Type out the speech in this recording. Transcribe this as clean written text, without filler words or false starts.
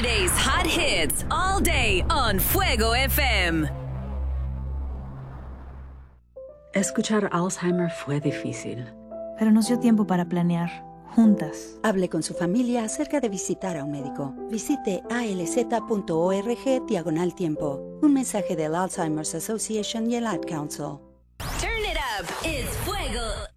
Today's hot hits all day on Fuego FM. Escuchar Alzheimer fue difícil. Pero nos dio tiempo para planear, juntas. Hable con su familia acerca de visitar a un médico. Visite alz.org/tiempo. Un mensaje del Alzheimer's Association y el Ad Council. Turn it up. It's Fuego